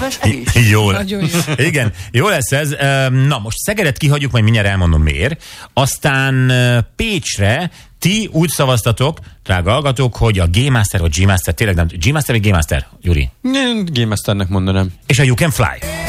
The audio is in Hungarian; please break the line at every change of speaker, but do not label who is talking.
Jó.
Nagyon jó.
Igen, jó lesz ez. Na, most Szegedet kihagyjuk, majd mindjárt elmondom miért. Aztán Pécsre ti úgy szavaztatok, drága hallgatók, hogy a G-Master vagy G-Master, tényleg nem, G-Master vagy G-Master, Gyuri?
G-Masternek mondanám.
És a You Can Fly.